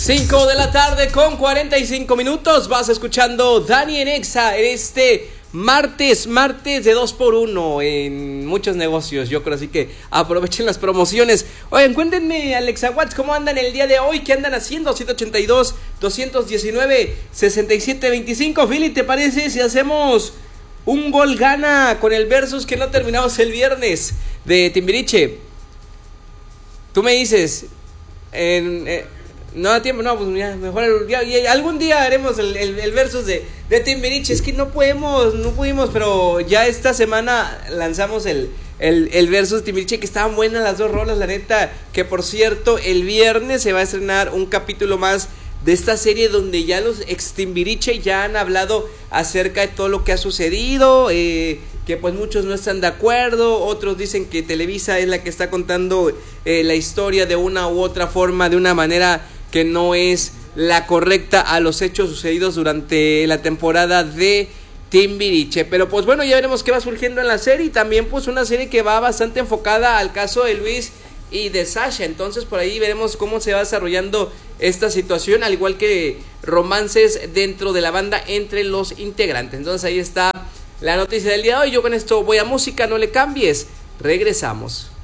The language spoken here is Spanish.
5 de la tarde con 45 minutos. Vas escuchando Dani en Exa en este martes de 2x1 en muchos negocios, yo creo, así que aprovechen las promociones. Oigan, cuéntenme, Alexa Watts, ¿cómo andan el día de hoy? ¿Qué andan haciendo? 182-219-6725. Philly, ¿te parece si hacemos un gol gana con el versus que no terminamos el viernes de Timbiriche? Tú me dices, no da tiempo, no, pues ya, mejor ya, algún día haremos el versus de Timbiriche. Es que no pudimos, pero ya esta semana lanzamos el versus Timbiriche, que estaban buenas las dos rolas, la neta. Que por cierto, el viernes se va a estrenar un capítulo más de esta serie donde ya los ex Timbiriche ya han hablado acerca de todo lo que ha sucedido, que pues muchos no están de acuerdo, otros dicen que Televisa es la que está contando la historia de una u otra forma, de una manera que no es la correcta a los hechos sucedidos durante la temporada de Timbiriche. Pero pues bueno, ya veremos qué va surgiendo en la serie, y también pues una serie que va bastante enfocada al caso de Luis y de Sasha. Entonces por ahí veremos cómo se va desarrollando esta situación, al igual que romances dentro de la banda entre los integrantes. Entonces ahí está la noticia del día de hoy. Yo con esto voy a música, no le cambies, regresamos.